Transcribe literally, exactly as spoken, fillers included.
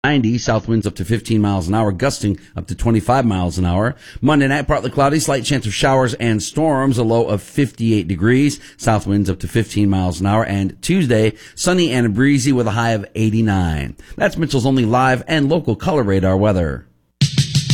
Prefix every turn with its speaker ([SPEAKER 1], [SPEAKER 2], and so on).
[SPEAKER 1] ninety, south winds up to fifteen miles an hour, gusting up to twenty-five miles an hour. Monday night, partly cloudy, slight chance of showers and storms, a low of fifty-eight degrees, south winds up to fifteen miles an hour. And Tuesday, sunny and breezy with a high of eighty-nine. That's Mitchell's Only live and local color radar weather.